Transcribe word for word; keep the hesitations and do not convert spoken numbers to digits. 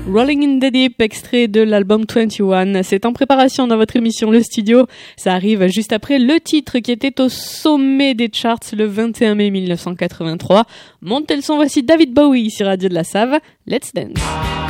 Rolling in the Deep, extrait de l'album vingt et un. C'est en préparation dans votre émission Le Studio. Ça arrive juste après le titre qui était au sommet des charts le vingt et un mai mille neuf cent quatre-vingt-trois. Montez le son, voici David Bowie sur Radio de la Save. Let's dance.